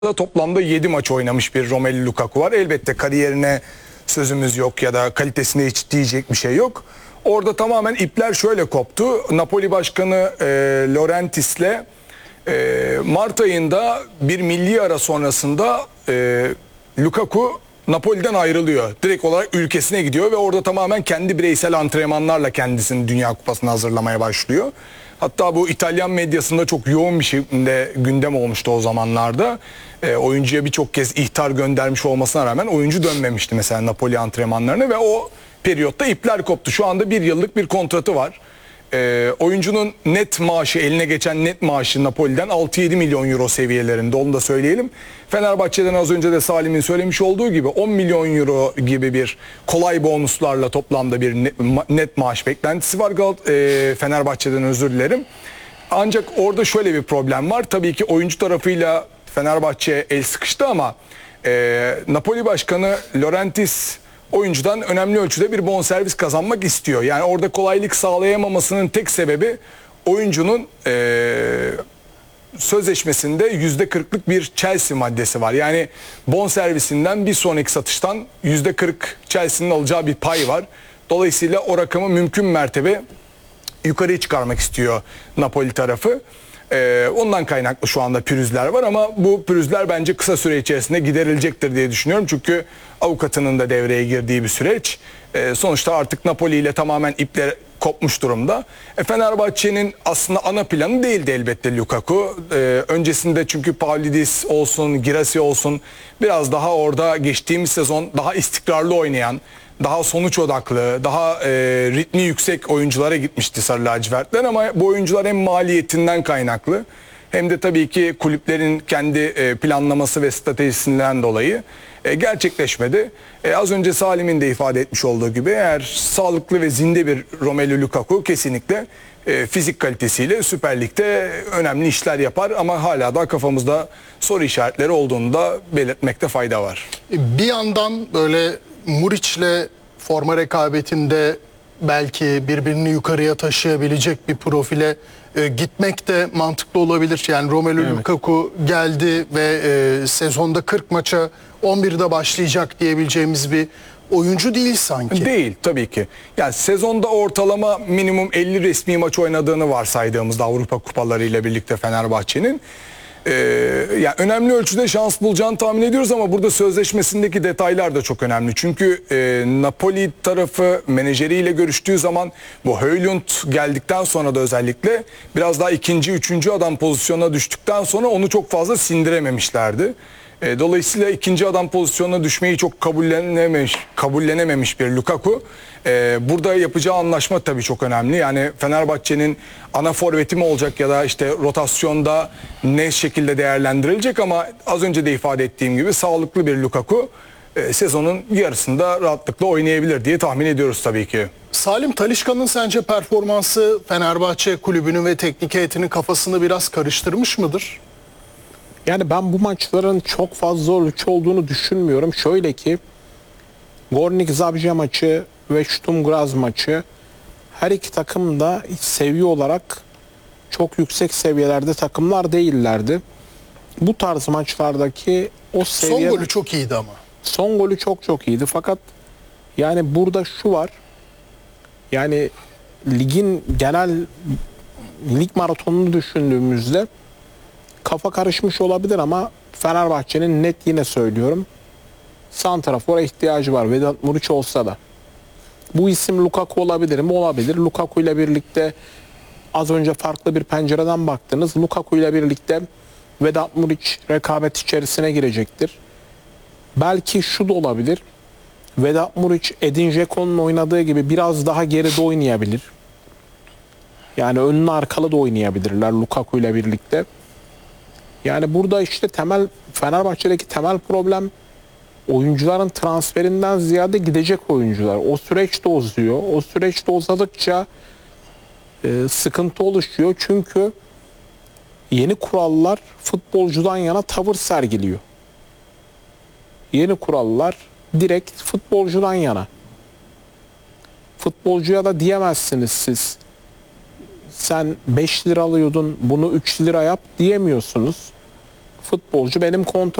Toplamda 7 maç oynamış bir Romelu Lukaku var. Elbette kariyerine sözümüz yok ya da kalitesine hiç diyecek bir şey yok. Orada tamamen ipler şöyle koptu. Napoli Başkanı Laurentis'le Mart ayında bir milli ara sonrasında Lukaku Napoli'den ayrılıyor. Direkt olarak ülkesine gidiyor ve orada tamamen kendi bireysel antrenmanlarla kendisini Dünya Kupası'na hazırlamaya başlıyor. Hatta bu İtalyan medyasında çok yoğun bir şekilde gündem olmuştu o zamanlarda. Oyuncuya birçok kez ihtar göndermiş olmasına rağmen oyuncu dönmemişti mesela Napoli antrenmanlarına ve o periyotta ipler koptu. Şu anda bir yıllık bir kontratı var. Oyuncunun net maaşı, eline geçen net maaşı Napoli'den 6-7 milyon euro seviyelerinde, onu da söyleyelim. Fenerbahçe'den az önce de Salim'in söylemiş olduğu gibi 10 milyon euro gibi bir kolay bonuslarla toplamda bir net maaş beklentisi var Fenerbahçe'den, özür dilerim. Ancak orada şöyle bir problem var. Tabii ki oyuncu tarafıyla Fenerbahçe el sıkıştı ama Napoli Başkanı Laurentis oyuncudan önemli ölçüde bir bonservis kazanmak istiyor. Yani orada kolaylık sağlayamamasının tek sebebi oyuncunun sözleşmesinde %40'lık bir Chelsea maddesi var. Yani bonservisinden bir sonraki satıştan %40 Chelsea'nin alacağı bir pay var. Dolayısıyla o rakamı mümkün mertebe yukarıya çıkarmak istiyor Napoli tarafı. Ondan kaynaklı şu anda pürüzler var ama bu pürüzler bence kısa süre içerisinde giderilecektir diye düşünüyorum. Çünkü avukatının da devreye girdiği bir süreç. Sonuçta artık Napoli ile tamamen ipler kopmuş durumda. Fenerbahçe'nin aslında ana planı değildi elbette Lukaku. Öncesinde çünkü Pavlidis olsun, Girassi olsun biraz daha orada geçtiğimiz sezon daha istikrarlı oynayan, daha sonuç odaklı, daha ritmi yüksek oyunculara gitmişti Sarı Lacivertler ama bu oyuncular hem maliyetinden kaynaklı hem de tabii ki kulüplerin kendi planlaması ve stratejisinden dolayı gerçekleşmedi. Az önce Salim'in de ifade etmiş olduğu gibi eğer sağlıklı ve zinde bir Romelu Lukaku kesinlikle fizik kalitesiyle Süper Lig'de önemli işler yapar ama hala da kafamızda soru işaretleri olduğunu da belirtmekte fayda var. Bir yandan böyle Muriç'le forma rekabetinde belki birbirini yukarıya taşıyabilecek bir profile gitmek de mantıklı olabilir. Yani Romelu Lukaku geldi ve sezonda 40 maça 11'de başlayacak diyebileceğimiz bir oyuncu değil sanki. Değil tabii ki. Yani sezonda ortalama minimum 50 resmi maç oynadığını varsaydığımızda Avrupa kupaları ile birlikte Fenerbahçe'nin yani önemli ölçüde şans bulacağını tahmin ediyoruz ama burada sözleşmesindeki detaylar da çok önemli. Çünkü Napoli tarafı menajeriyle görüştüğü zaman bu Højlund geldikten sonra da özellikle biraz daha ikinci, üçüncü adam pozisyonuna düştükten sonra onu çok fazla sindirememişlerdi. Dolayısıyla ikinci adam pozisyonuna düşmeyi çok kabullenememiş bir Lukaku. Burada yapacağı anlaşma tabii çok önemli. Yani Fenerbahçe'nin ana forveti mi olacak ya da işte rotasyonda ne şekilde değerlendirilecek ama az önce de ifade ettiğim gibi sağlıklı bir Lukaku sezonun yarısında rahatlıkla oynayabilir diye tahmin ediyoruz tabii ki. Salim, Talisca'nın sence performansı Fenerbahçe kulübünün ve teknik heyetinin kafasını biraz karıştırmış mıdır? Yani ben bu maçların çok fazla ölçü olduğunu düşünmüyorum. Şöyle ki Gornik Zabrze maçı ve Sturm Graz maçı her iki takım da seviye olarak çok yüksek seviyelerde takımlar değillerdi. Bu tarz maçlardaki o seviye... Son golü çok iyiydi ama. Son golü çok iyiydi fakat yani burada şu var. Yani ligin genel lig maratonunu düşündüğümüzde kafa karışmış olabilir ama Fenerbahçe'nin net, yine söylüyorum, santrafora ihtiyacı var. Vedat Muriç olsa da. Bu isim Lukaku olabilir mi? Olabilir. Lukaku ile birlikte az önce farklı bir pencereden baktınız. Lukaku ile birlikte Vedat Muriç rekabet içerisine girecektir. Belki şu da olabilir. Vedat Muriç Edin Dzeko'nun oynadığı gibi biraz daha geride oynayabilir. Yani önlü arkalı da oynayabilirler Lukaku ile birlikte. Yani burada işte Fenerbahçe'deki temel problem oyuncuların transferinden ziyade gidecek oyuncular. O süreç de uzuyor. O süreç de uzadıkça sıkıntı oluşuyor. Çünkü yeni kurallar futbolcudan yana tavır sergiliyor. Yeni kurallar direkt futbolcudan yana. Futbolcuya da diyemezsiniz siz. Sen 5 lira alıyordun, bunu 3 lira yap diyemiyorsunuz. futbolcu benim